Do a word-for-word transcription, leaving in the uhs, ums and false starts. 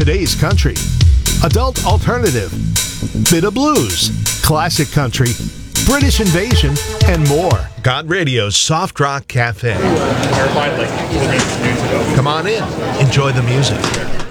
today's country, adult alternative, bit of blues, classic country, British invasion, and more. God Radio's Soft Rock Cafe. Come on in. Enjoy the music.